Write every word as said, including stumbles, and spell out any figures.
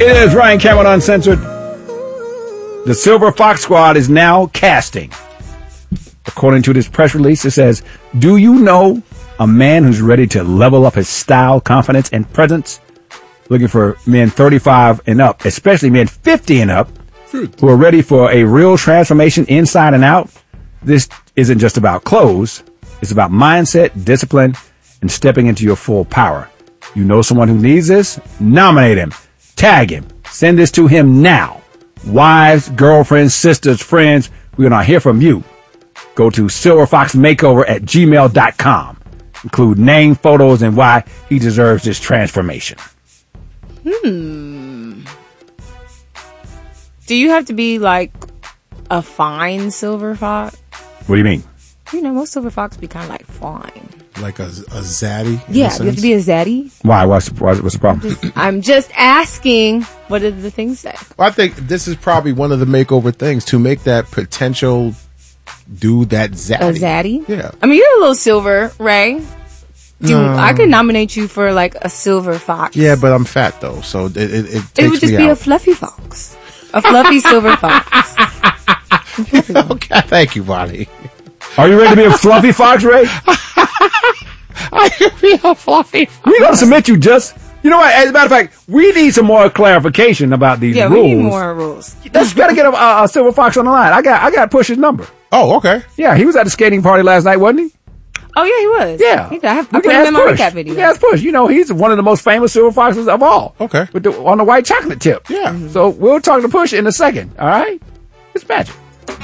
It is Ryan Cameron Uncensored. The Silver Fox Squad is now casting. According to this press release, it says, do you know a man who's ready to level up his style, confidence, and presence? Looking for men thirty-five and up, especially men fifty and up, who are ready for a real transformation inside and out. This isn't just about clothes. It's about mindset, discipline, and stepping into your full power. You know someone who needs this? Nominate him. Tag him. Send this to him now. Wives, girlfriends, sisters, friends, we want to hear from you. Go to silverfoxmakeover at gmail dot com. Include name, photos, and why he deserves this transformation. Hmm. Do you have to be like a fine silver fox? What do you mean? You know, most silver fox be kind of like fine. Like a, a zaddy? Yeah, you have to be a zaddy. Why? What's the, what's the problem? I'm just, I'm just asking, what did the thing say? Well, I think this is probably one of the makeover things to make that potential dude that zaddy. A zaddy? Yeah. I mean, you're a little silver, Ray. Do No. I could nominate you for like a silver fox. Yeah, but I'm fat though, so it it, it takes It would just me be out. a fluffy fox. A fluffy silver fox. Okay, thank you, Bonnie. Are you ready to be a fluffy fox, Ray? I could be a fluffy fox. We're going to submit you just... You know what? As a matter of fact, we need some more clarification about these Yeah, rules. we need more rules. Let's got to get a, a, a silver fox on the line. I got I got to push his number. Oh, okay. Yeah, he was at the skating party last night, wasn't he? Oh, yeah, he was. Yeah. He, I, have, I We put can him ask in my Push. recap video. Yeah, that's Push. You know, he's one of the most famous silver foxes of all. Okay. With the, on the white chocolate tip. Yeah. So we'll talk to Push in a second. All right? It's magic.